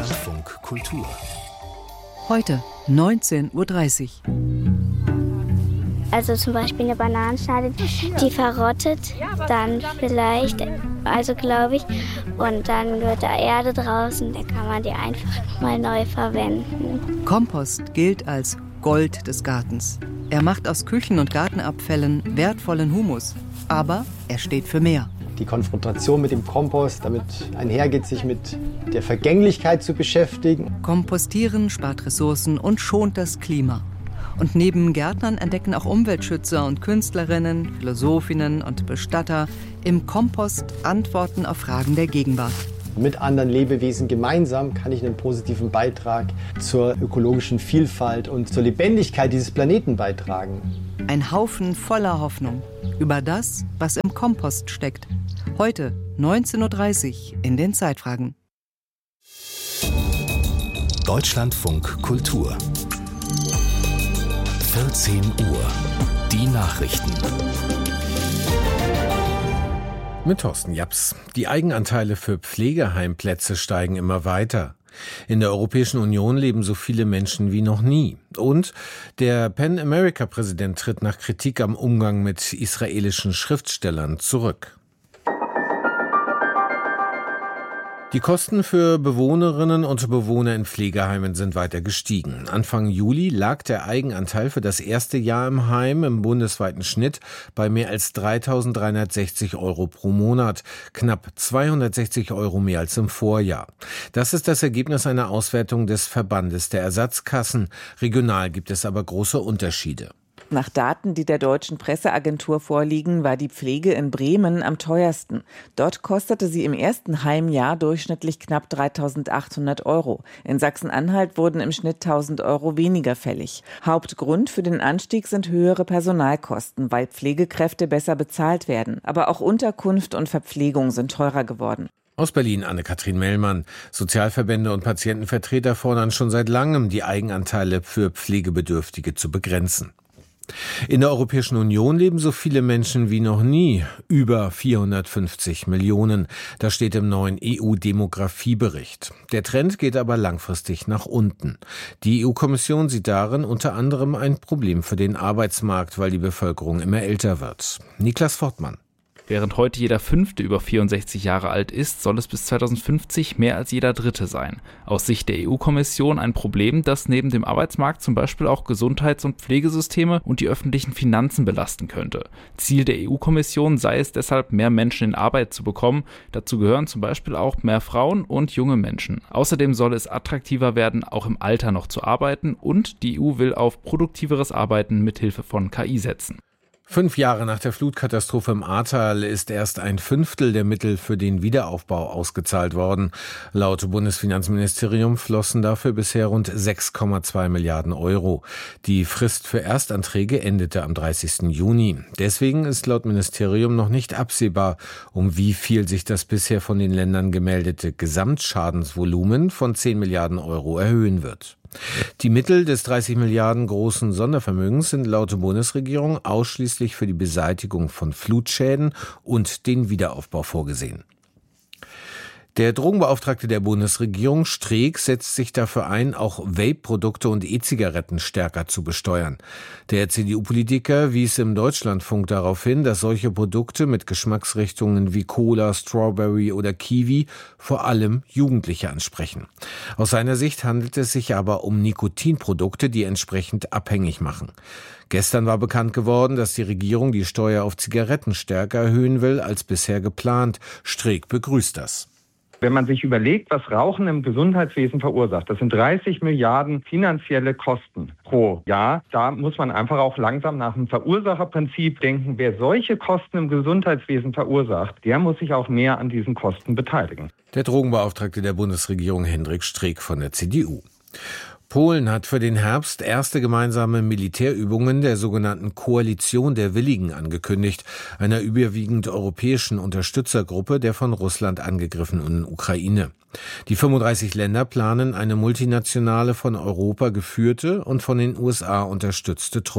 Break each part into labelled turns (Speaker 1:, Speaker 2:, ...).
Speaker 1: Deutschlandfunk Kultur.
Speaker 2: Heute 19:30 Uhr.
Speaker 3: Also zum Beispiel eine Bananenschale, die verrottet, dann vielleicht, also glaube ich, und dann wird da Erde draußen, dann kann man die einfach mal neu verwenden.
Speaker 2: Kompost gilt als Gold des Gartens. Er macht aus Küchen- und Gartenabfällen wertvollen Humus, aber er steht für mehr.
Speaker 4: Die Konfrontation mit dem Kompost, damit einhergeht, sich mit der Vergänglichkeit zu beschäftigen.
Speaker 2: Kompostieren spart Ressourcen und schont das Klima. Und neben Gärtnern entdecken auch Umweltschützer und Künstlerinnen, Philosophinnen und Bestatter im Kompost Antworten auf Fragen der Gegenwart.
Speaker 4: Mit anderen Lebewesen gemeinsam kann ich einen positiven Beitrag zur ökologischen Vielfalt und zur Lebendigkeit dieses Planeten beitragen.
Speaker 2: Ein Haufen voller Hoffnung über das, was im Kompost steckt. Heute 19:30 Uhr in den Zeitfragen.
Speaker 1: Deutschlandfunk Kultur. 14 Uhr. Die Nachrichten.
Speaker 5: Mit Thorsten Japs. Die Eigenanteile für Pflegeheimplätze steigen immer weiter. In der Europäischen Union leben so viele Menschen wie noch nie. Und der Pan-America-Präsident tritt nach Kritik am Umgang mit israelischen Schriftstellern zurück. Die Kosten für Bewohnerinnen und Bewohner in Pflegeheimen sind weiter gestiegen. Anfang Juli lag der Eigenanteil für das erste Jahr im Heim im bundesweiten Schnitt bei mehr als 3.360 € pro Monat, knapp 260 € mehr als im Vorjahr. Das ist das Ergebnis einer Auswertung des Verbandes der Ersatzkassen. Regional gibt es aber große Unterschiede.
Speaker 6: Nach Daten, die der Deutschen Presseagentur vorliegen, war die Pflege in Bremen am teuersten. Dort kostete sie im ersten Heimjahr durchschnittlich knapp 3.800 €. In Sachsen-Anhalt wurden im Schnitt 1.000 € weniger fällig. Hauptgrund für den Anstieg sind höhere Personalkosten, weil Pflegekräfte besser bezahlt werden. Aber auch Unterkunft und Verpflegung sind teurer geworden.
Speaker 5: Aus Berlin Anne-Kathrin Mellmann. Sozialverbände und Patientenvertreter fordern schon seit langem, die Eigenanteile für Pflegebedürftige zu begrenzen. In der Europäischen Union leben so viele Menschen wie noch nie, über 450 Millionen. Das steht im neuen EU-Demografiebericht. Der Trend geht aber langfristig nach unten. Die EU-Kommission sieht darin unter anderem ein Problem für den Arbeitsmarkt, weil die Bevölkerung immer älter wird. Niklas Fortmann.
Speaker 7: Während heute jeder Fünfte über 64 Jahre alt ist, soll es bis 2050 mehr als jeder Dritte sein. Aus Sicht der EU-Kommission ein Problem, das neben dem Arbeitsmarkt zum Beispiel auch Gesundheits- und Pflegesysteme und die öffentlichen Finanzen belasten könnte. Ziel der EU-Kommission sei es deshalb, mehr Menschen in Arbeit zu bekommen. Dazu gehören zum Beispiel auch mehr Frauen und junge Menschen. Außerdem soll es attraktiver werden, auch im Alter noch zu arbeiten, und die EU will auf produktiveres Arbeiten mithilfe von KI setzen.
Speaker 5: 5 Jahre nach der Flutkatastrophe im Ahrtal ist erst ein Fünftel der Mittel für den Wiederaufbau ausgezahlt worden. Laut Bundesfinanzministerium flossen dafür bisher rund 6,2 Milliarden €. Die Frist für Erstanträge endete am 30. Juni. Deswegen ist laut Ministerium noch nicht absehbar, um wie viel sich das bisher von den Ländern gemeldete Gesamtschadensvolumen von 10 Milliarden € erhöhen wird. Die Mittel des 30 Milliarden großen Sondervermögens sind laut Bundesregierung ausschließlich für die Beseitigung von Flutschäden und den Wiederaufbau vorgesehen. Der Drogenbeauftragte der Bundesregierung, Streeck, setzt sich dafür ein, auch Vape-Produkte und E-Zigaretten stärker zu besteuern. Der CDU-Politiker wies im Deutschlandfunk darauf hin, dass solche Produkte mit Geschmacksrichtungen wie Cola, Strawberry oder Kiwi vor allem Jugendliche ansprechen. Aus seiner Sicht handelt es sich aber um Nikotinprodukte, die entsprechend abhängig machen. Gestern war bekannt geworden, dass die Regierung die Steuer auf Zigaretten stärker erhöhen will als bisher geplant. Streeck begrüßt das.
Speaker 8: Wenn man sich überlegt, was Rauchen im Gesundheitswesen verursacht, das sind 30 Milliarden finanzielle Kosten pro Jahr. Da muss man einfach auch langsam nach dem Verursacherprinzip denken. Wer solche Kosten im Gesundheitswesen verursacht, der muss sich auch mehr an diesen Kosten beteiligen.
Speaker 5: Der Drogenbeauftragte der Bundesregierung Hendrik Streeck von der CDU. Polen hat für den Herbst erste gemeinsame Militärübungen der sogenannten Koalition der Willigen angekündigt, einer überwiegend europäischen Unterstützergruppe der von Russland angegriffenen Ukraine. Die 35 Länder planen eine multinationale, von Europa geführte und von den USA unterstützte Truppe.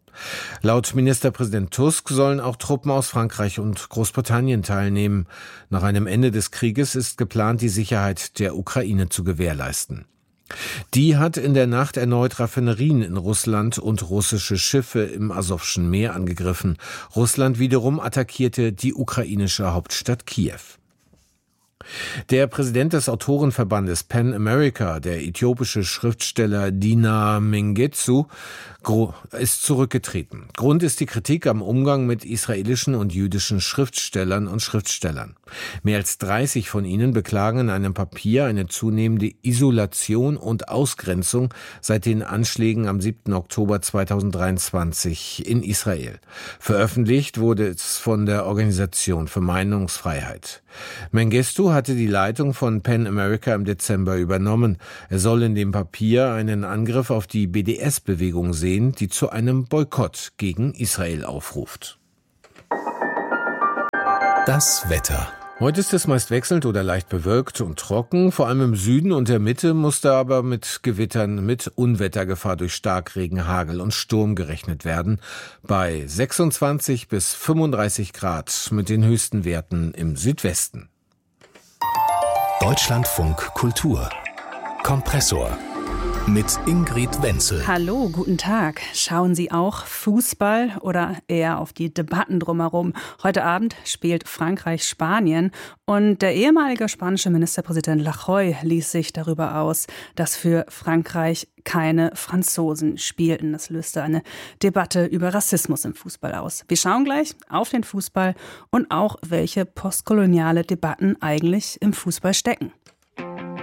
Speaker 5: Laut Ministerpräsident Tusk sollen auch Truppen aus Frankreich und Großbritannien teilnehmen. Nach einem Ende des Krieges ist geplant, die Sicherheit der Ukraine zu gewährleisten. Die hat in der Nacht erneut Raffinerien in Russland und russische Schiffe im Asowschen Meer angegriffen. Russland wiederum attackierte die ukrainische Hauptstadt Kiew. Der Präsident des Autorenverbandes PEN America, der äthiopische Schriftsteller Dina Mengetsu, ist zurückgetreten. Grund ist die Kritik am Umgang mit israelischen und jüdischen Schriftstellern und Schriftstellern. Mehr als 30 von ihnen beklagen in einem Papier eine zunehmende Isolation und Ausgrenzung seit den Anschlägen am 7. Oktober 2023 in Israel. Veröffentlicht wurde es von der Organisation für Meinungsfreiheit. Mengistu hatte die Leitung von PEN America im Dezember übernommen. Er soll in dem Papier einen Angriff auf die BDS-Bewegung sehen, die zu einem Boykott gegen Israel aufruft.
Speaker 1: Das Wetter.
Speaker 5: Heute ist es meist wechselnd oder leicht bewölkt und trocken. Vor allem im Süden und der Mitte musste aber mit Gewittern, mit Unwettergefahr durch Starkregen, Hagel und Sturm gerechnet werden. Bei 26 bis 35 Grad mit den höchsten Werten im Südwesten.
Speaker 1: Deutschlandfunk Kultur. Kompressor. Mit Ingrid Wenzel.
Speaker 9: Hallo, guten Tag. Schauen Sie auch Fußball oder eher auf die Debatten drumherum? Heute Abend spielt Frankreich-Spanien und der ehemalige spanische Ministerpräsident Rajoy ließ sich darüber aus, dass für Frankreich keine Franzosen spielten. Das löste eine Debatte über Rassismus im Fußball aus. Wir schauen gleich auf den Fußball und auch, welche postkoloniale Debatten eigentlich im Fußball stecken.